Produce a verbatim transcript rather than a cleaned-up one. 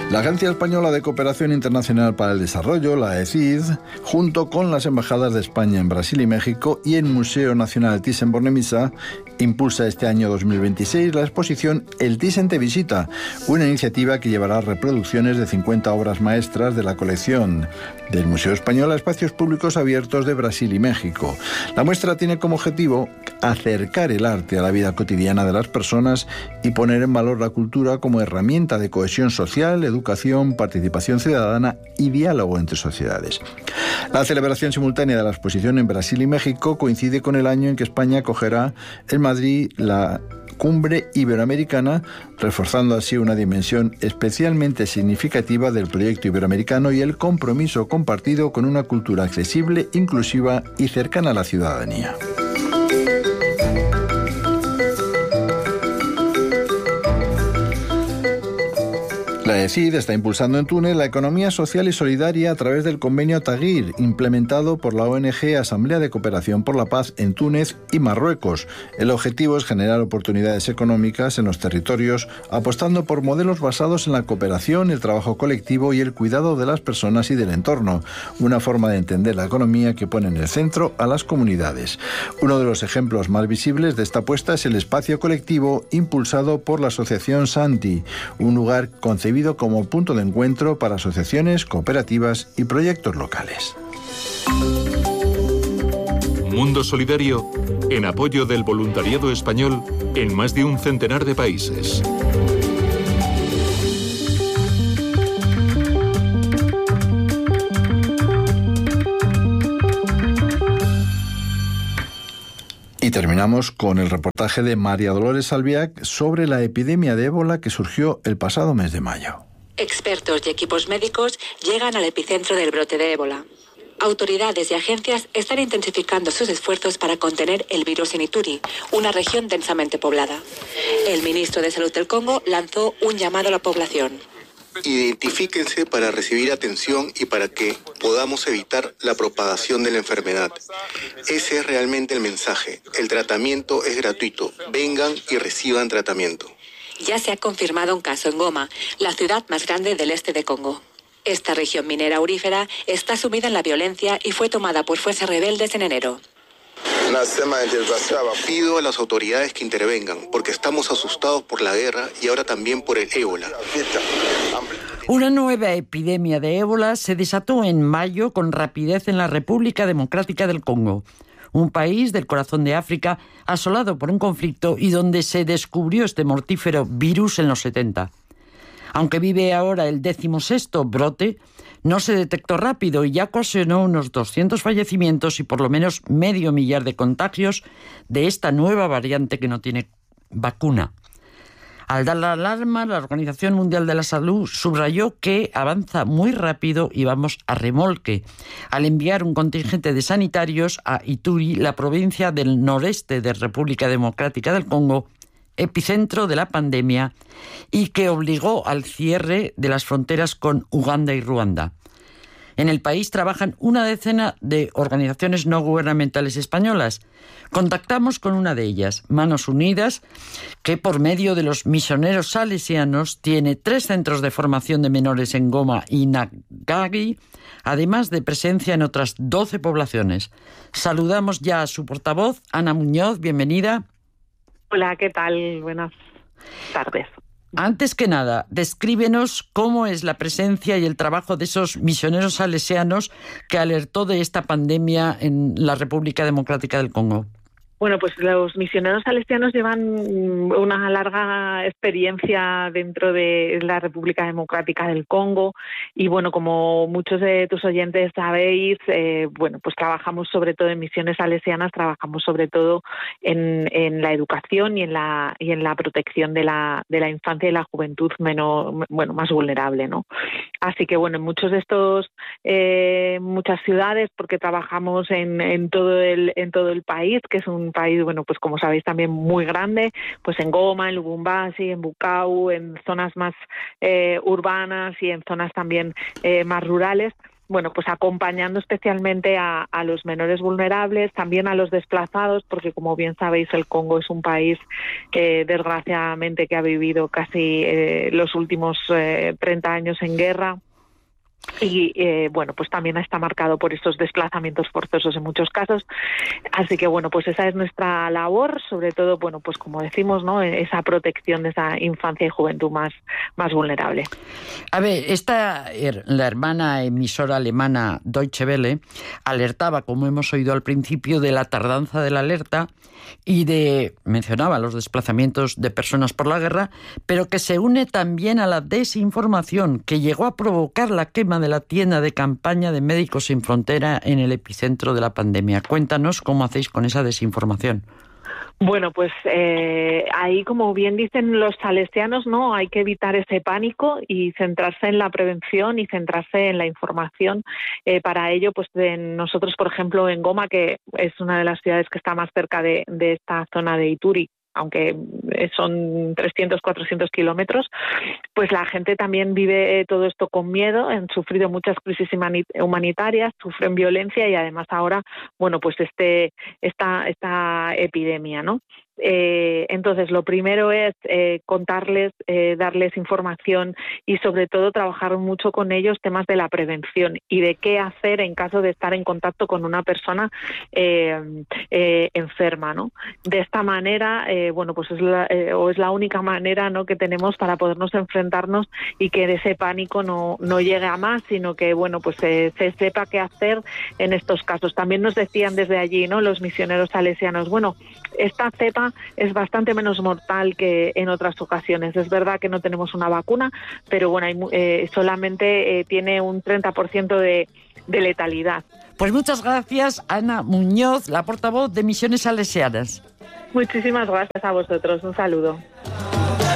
La Agencia Española de Cooperación Internacional para el Desarrollo, la E C I D, junto con las embajadas de España en Brasil y México y el Museo Nacional Thyssen-Bornemisza, impulsa este año dos mil veintiséis la exposición El Thyssen te visita, una iniciativa que llevará reproducciones de cincuenta obras maestras de la colección del Museo Español a espacios públicos abiertos de Brasil y México. La muestra tiene como objetivo acercar el arte a la vida cotidiana de las personas y poner en valor la cultura como herramienta de cohesión social, educación, participación ciudadana y diálogo entre sociedades. La celebración simultánea de la exposición en Brasil y México coincide con el año en que España acogerá en Madrid la Cumbre Iberoamericana, reforzando así una dimensión especialmente significativa del proyecto iberoamericano y el compromiso compartido con una cultura accesible, inclusiva y cercana a la ciudadanía. La E C I D está impulsando en Túnez la economía social y solidaria a través del convenio Tagir, implementado por la O N G Asamblea de Cooperación por la Paz en Túnez y Marruecos. El objetivo es generar oportunidades económicas en los territorios, apostando por modelos basados en la cooperación, el trabajo colectivo y el cuidado de las personas y del entorno, una forma de entender la economía que pone en el centro a las comunidades. Uno de los ejemplos más visibles de esta apuesta es el espacio colectivo impulsado por la asociación Santi, un lugar concebido como punto de encuentro para asociaciones, cooperativas y proyectos locales. Mundo Solidario, en apoyo del voluntariado español en más de un centenar de países. Y terminamos con el reportaje de María Dolores Albiac sobre la epidemia de ébola que surgió el pasado mes de mayo. Expertos y equipos médicos llegan al epicentro del brote de ébola. Autoridades y agencias están intensificando sus esfuerzos para contener el virus en Ituri, una región densamente poblada. El ministro de Salud del Congo lanzó un llamado a la población. Identifíquense para recibir atención y para que podamos evitar la propagación de la enfermedad. Ese es realmente el mensaje. El tratamiento es gratuito. Vengan y reciban tratamiento. Ya se ha confirmado un caso en Goma, la ciudad más grande del este de Congo. Esta región minera aurífera está sumida en la violencia y fue tomada por fuerzas rebeldes en enero. Pido a las autoridades que intervengan, porque estamos asustados por la guerra y ahora también por el ébola. Una nueva epidemia de ébola se desató en mayo con rapidez en la República Democrática del Congo, un país del corazón de África asolado por un conflicto y donde se descubrió este mortífero virus en los setenta. Aunque vive ahora el decimosexto brote, no se detectó rápido y ya ocasionó unos doscientos fallecimientos y por lo menos medio millar de contagios de esta nueva variante que no tiene vacuna. Al dar la alarma, la Organización Mundial de la Salud subrayó que avanza muy rápido y vamos a remolque, al enviar un contingente de sanitarios a Ituri, la provincia del noreste de República Democrática del Congo, epicentro de la pandemia y que obligó al cierre de las fronteras con Uganda y Ruanda. En el país trabajan una decena de organizaciones no gubernamentales españolas. Contactamos con una de ellas, Manos Unidas, que por medio de los misioneros salesianos tiene tres centros de formación de menores en Goma y Nagagi, además de presencia en otras doce poblaciones. Saludamos ya a su portavoz, Ana Muñoz, bienvenida. Hola, ¿qué tal? Buenas tardes. Antes que nada, descríbenos cómo es la presencia y el trabajo de esos misioneros salesianos que alertó de esta pandemia en la República Democrática del Congo. Bueno, pues los misioneros salesianos llevan una larga experiencia dentro de la República Democrática del Congo y, bueno, como muchos de tus oyentes sabéis, eh, bueno, pues trabajamos sobre todo en misiones salesianas, trabajamos sobre todo en, en la educación y en la y en la protección de la de la infancia y la juventud menos, bueno, más vulnerable, ¿no? Así que, bueno, en muchos de estos eh, muchas ciudades, porque trabajamos en, en todo el en todo el país, que es un país, bueno, pues como sabéis también muy grande, pues en Goma, en Lubumbashi, en Bukavu, en zonas más eh, urbanas y en zonas también eh, más rurales. bueno, pues acompañando especialmente a, a los menores vulnerables, también a los desplazados, porque como bien sabéis el Congo es un país que desgraciadamente que ha vivido casi eh, los últimos eh, treinta años en guerra. Y eh, bueno, pues también está marcado por estos desplazamientos forzosos en muchos casos. Así que bueno, pues esa es nuestra labor, sobre todo, bueno, pues como decimos, ¿no? Esa protección de esa infancia y juventud más, más vulnerable. A ver, esta, la hermana emisora alemana Deutsche Welle alertaba, como hemos oído al principio, de la tardanza de la alerta y de, mencionaba los desplazamientos de personas por la guerra, pero que se une también a la desinformación que llegó a provocar la quema de la tienda de campaña de Médicos Sin Frontera en el epicentro de la pandemia. Cuéntanos cómo hacéis con esa desinformación. Bueno, pues eh, ahí, como bien dicen los salesianos, ¿no? Hay que evitar ese pánico y centrarse en la prevención y centrarse en la información. Eh, para ello, pues de nosotros, por ejemplo, en Goma, que es una de las ciudades que está más cerca de, de esta zona de Ituri, aunque son trescientos, cuatrocientos kilómetros, pues la gente también vive todo esto con miedo, han sufrido muchas crisis humanitarias, sufren violencia y además ahora, bueno, pues este esta esta epidemia, ¿no? Eh, entonces, lo primero es eh, contarles, eh, darles información y sobre todo trabajar mucho con ellos temas de la prevención y de qué hacer en caso de estar en contacto con una persona eh, eh, enferma, ¿no? De esta manera, eh, bueno, pues es la, eh, o es la única manera, ¿no?, que tenemos para podernos enfrentarnos y que ese pánico no, no llegue a más, sino que, bueno, pues eh, se sepa qué hacer en estos casos. También nos decían desde allí, ¿no?, los misioneros salesianos, bueno, esta cepa es bastante menos mortal que en otras ocasiones. Es verdad que no tenemos una vacuna, pero bueno, hay, eh, solamente eh, tiene un treinta por ciento de, de letalidad. Pues muchas gracias, Ana Muñoz, la portavoz de Misiones Salesianas. Muchísimas gracias a vosotros. Un saludo.